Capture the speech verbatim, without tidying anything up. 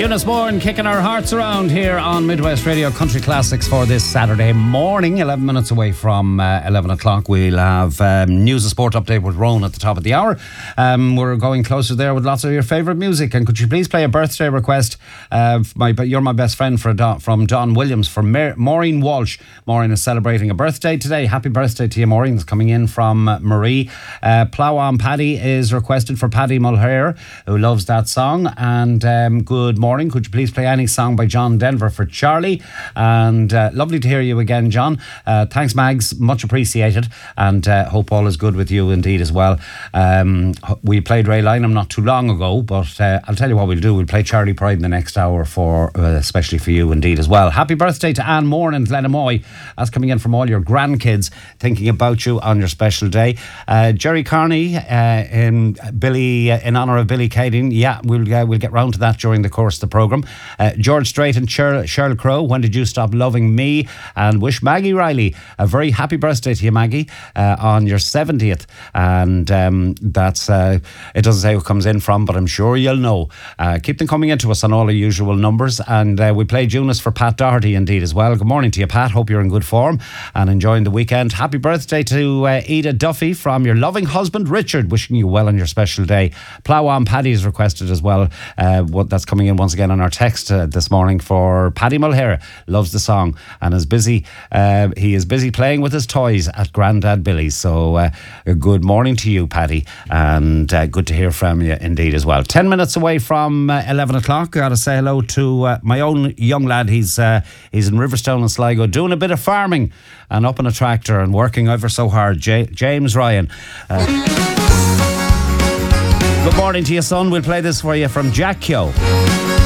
Eunice Bourne kicking our hearts around here on Midwest Radio Country Classics for this Saturday morning. eleven minutes away from uh, eleven o'clock. We'll have um, news and sport update with Rowan at the top of the hour. Um, we're going closer there with lots of your favourite music. And could you please play a birthday request? Uh, my, you're my best friend for Don, from Don Williams for Mar- Maureen Walsh. Maureen is celebrating a birthday today. Happy birthday to you, Maureen. It's coming in from uh, Marie. Uh, Plough on Paddy is requested for Paddy Mulher, who loves that song. And um, good morning. Could you please play any song by John Denver for Charlie? And uh, lovely to hear you again, John. Uh, thanks, Mags. Much appreciated. And uh, hope all is good with you indeed as well. Um, we played Ray Lynham not too long ago, but uh, I'll tell you what we'll do. We'll play Charlie Pride in the next hour, for uh, especially for you indeed as well. Happy birthday to Anne Moore and Glenamoy. That's coming in from all your grandkids thinking about you on your special day. Uh, Jerry Carney uh, in Billy uh, in honour of Billy Cading. Yeah, we'll uh, we'll get round to that during the course of the programme. Uh, George Strait and Cheryl, Cheryl Crow, when did you stop loving me? And wish Maggie Riley a very happy birthday to you, Maggie, uh, on your seventieth. And um, that's uh, it doesn't say who comes in from, but I'm sure you'll know. Uh, keep them coming into us on all the usual numbers. And uh, we played Eunice for Pat Doherty indeed as well. Good morning to you, Pat. Hope you're in good form and enjoying the weekend. Happy birthday to uh, Eda Duffy from your loving husband Richard, wishing you well on your special day. Plough on Paddy is requested as well. Uh, what that's coming in once again on our text uh, this morning for Paddy Mulher. Loves the song and is busy. Uh, he is busy playing with his toys at Grandad Billy's. So uh, good morning to you, Paddy, and uh, good to hear from you indeed as well. Ten minutes away from uh, eleven o'clock. Got to say hello to uh, my own young lad. He's uh, he's in Riverstone and Sligo doing a bit of farming and up in a tractor and working ever so hard. J- James Ryan. Uh, good morning to you, son. We'll play this for you from Jack Kyo.